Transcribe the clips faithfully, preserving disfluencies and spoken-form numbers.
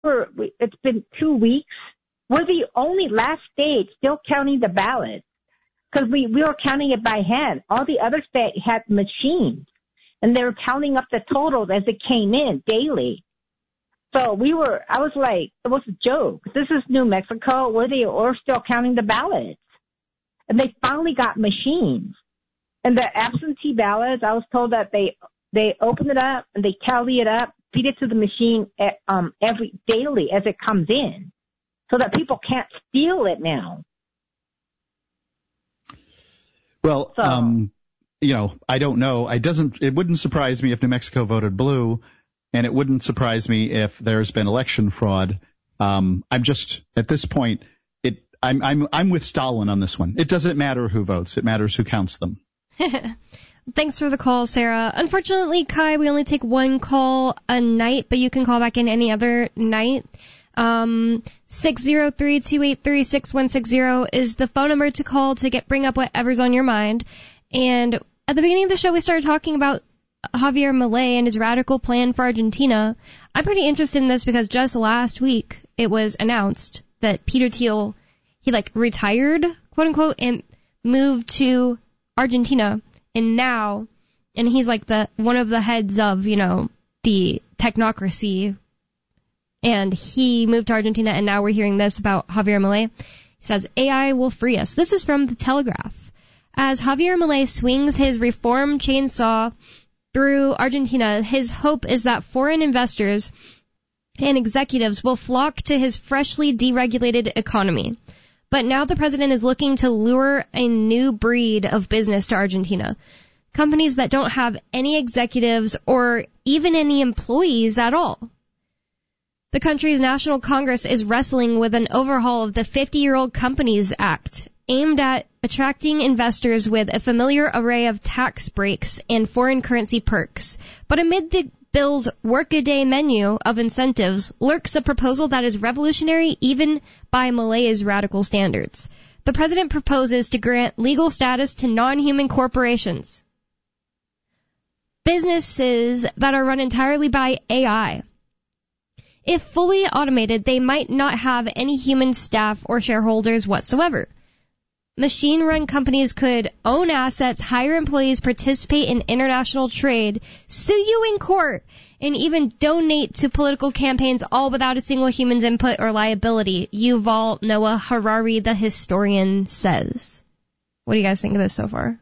we're, we, it's been two weeks. We're the only last state still counting the ballots because we, we were counting it by hand. All the other states had machines, and they were counting up the totals as it came in daily. So we were, I was like, it was a joke. This is New Mexico where they were still counting the ballots. And they finally got machines. And the absentee ballots, I was told that they they open it up and they tally it up, feed it to the machine at, um, every daily as it comes in, so that people can't steal it now. Well, so, um, you know, I don't know. I doesn't. It wouldn't surprise me if New Mexico voted blue, and it wouldn't surprise me if there's been election fraud. Um, I'm just at this point. It. I'm. I'm. I'm with Stalin on this one. It doesn't matter who votes. It matters who counts them. Thanks for the call, Sarah. Unfortunately, Kai, we only take one call a night, but you can call back in any other night. Um, six zero three, two eight three, six one six zero is the phone number to call to get bring up whatever's on your mind. And at the beginning of the show, we started talking about Javier Milei and his radical plan for Argentina. I'm pretty interested in this because just last week it was announced that Peter Thiel, he like retired, quote unquote, and moved to Argentina. And now, and he's like the one of the heads of, you know, the technocracy. And he moved to Argentina, and now we're hearing this about Javier Milei. He says, A I will free us. This is from The Telegraph. As Javier Milei swings his reform chainsaw through Argentina, his hope is that foreign investors and executives will flock to his freshly deregulated economy. But now the president is looking to lure a new breed of business to Argentina. Companies that don't have any executives or even any employees at all. The country's National Congress is wrestling with an overhaul of the fifty-year-old Companies Act, aimed at attracting investors with a familiar array of tax breaks and foreign currency perks. But amid the bill's workaday menu of incentives lurks a proposal that is revolutionary even by Malei's radical standards. The president proposes to grant legal status to non-human corporations, businesses that are run entirely by A I. If fully automated, they might not have any human staff or shareholders whatsoever. Machine-run companies could own assets, hire employees, participate in international trade, sue you in court, and even donate to political campaigns, all without a single human's input or liability, Yuval Noah Harari, the historian, says. What do you guys think of this so far?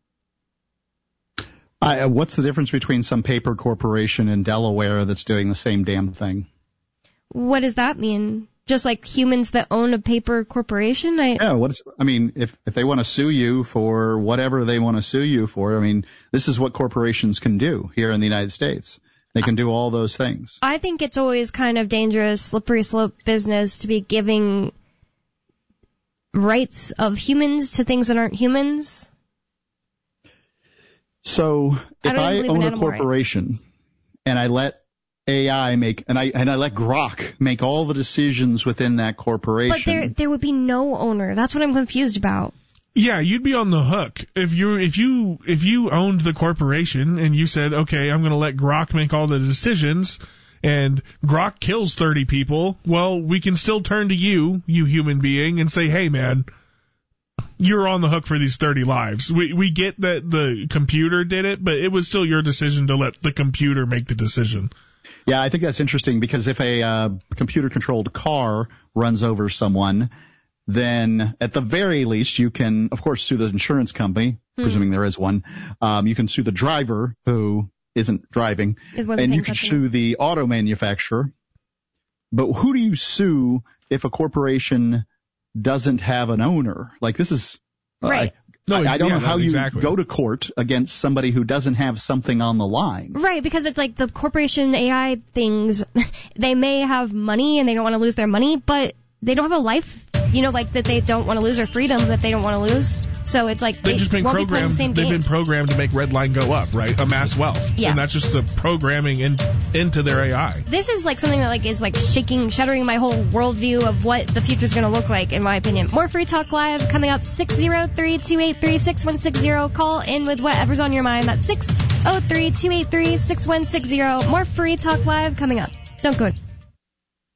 Uh, what's the difference between some paper corporation in Delaware that's doing the same damn thing? What does that mean? Just like humans that own a paper corporation? I, yeah, what's, I mean, if, if they want to sue you for whatever they want to sue you for, I mean, this is what corporations can do here in the United States. They can do all those things. I think it's always kind of dangerous, slippery slope business to be giving rights of humans to things that aren't humans. So if I, I own a corporation rights. and I let A I make, and I and I let Grok make all the decisions within that corporation. But there there would be no owner. That's what I'm confused about. Yeah, you'd be on the hook if you if you if you owned the corporation and you said, okay, I'm going to let Grok make all the decisions, and Grok kills thirty people. Well, we can still turn to you, you human being, and say, hey, man, you're on the hook for these thirty lives. We we get that the computer did it, but it was still your decision to let the computer make the decision. Yeah, I think that's interesting because if a uh, computer-controlled car runs over someone, then at the very least you can, of course, sue the insurance company, hmm. presuming there is one. Um, you can sue the driver who isn't driving, and you can sue the auto manufacturer. But who do you sue if a corporation doesn't have an owner? Like this is right. Uh, No, I, I don't yeah, know how you exactly. go to court against somebody who doesn't have something on the line. Right, because it's like the corporation A I things, they may have money and they don't want to lose their money, but they don't have a life, you know, like that they don't want to lose, or freedom that they don't want to lose. So it's like they've they just been won't programmed. Be the same they've game. been programmed to make Redline go up, right? Amass wealth, yeah. And that's just the programming in, into their A I. This is like something that like is like shaking, shattering my whole worldview of what the future is going to look like, in my opinion. More Free Talk Live coming up. Six zero three two eight three six one six zero. Call in with whatever's on your mind. That's six zero three two eight three six one six zero. More Free Talk Live coming up. Don't go.